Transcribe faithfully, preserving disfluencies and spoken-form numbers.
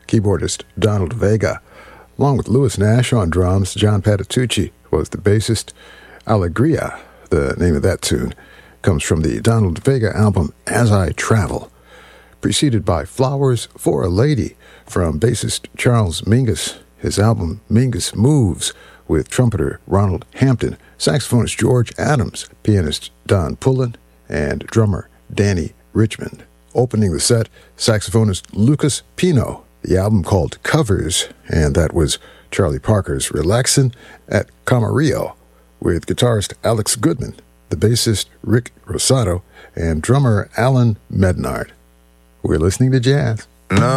keyboardist Donald Vega. Along with Louis Nash on drums, John Patitucci was the bassist. Alegria, the name of that tune, comes from the Donald Vega album As I Travel, preceded by Flowers for a Lady from bassist Charles Mingus. His album Mingus Moves with trumpeter Ronald Hampton, saxophonist George Adams, pianist Don Pullen, and drummer Danny Richmond. Opening the set, saxophonist Lucas Pino, the album called Covers, and that was Charlie Parker's Relaxin' at Camarillo, with guitarist Alex Goodman, the bassist Rick Rosato, and drummer Alan Mednard. We're listening to jazz. No.